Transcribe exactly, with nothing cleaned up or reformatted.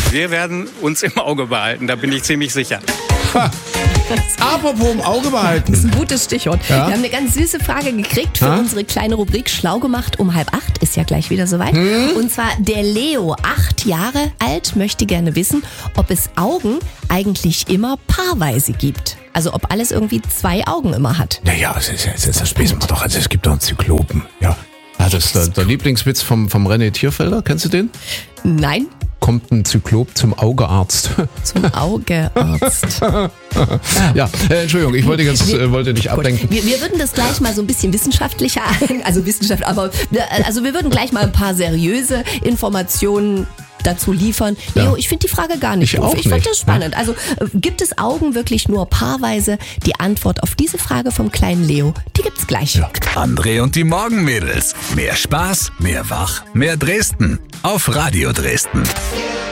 Wir werden uns im Auge behalten, da bin ich ziemlich sicher. Apropos im Auge behalten. Das ist ein gutes Stichwort. Ja? Wir haben eine ganz süße Frage gekriegt für Ha? unsere kleine Rubrik Schlau gemacht um halb acht. Ist ja gleich wieder soweit. Hm? Und zwar der Leo, acht Jahre alt, möchte gerne wissen, ob es Augen eigentlich immer paarweise gibt. Also ob alles irgendwie zwei Augen immer hat. Naja, das, ist, das, ist, das wissen wir doch. Also es gibt doch einen Zyklopen. Ja. Ah, das ist der, der Lieblingswitz vom, vom René Tierfelder. Kennst du den? Nein, Kommt ein Zyklop zum Augearzt. zum Augearzt. Ja, äh, Entschuldigung, ich wollte, ganz, äh, wollte dich Gut. ablenken. Wir, wir würden das gleich mal so ein bisschen wissenschaftlicher, also Wissenschaft, aber also wir würden gleich mal ein paar seriöse Informationen dazu liefern. Leo, Ja. ich finde die Frage gar nicht Ich doof. auch Ich fand nicht. das spannend. Also äh, gibt es Augen wirklich nur paarweise? Die Antwort auf diese Frage vom kleinen Leo, die gibt's gleich. Ja. André und die Morgenmädels. Mehr Spaß, mehr Wach, mehr Dresden. Auf Radio Dresden.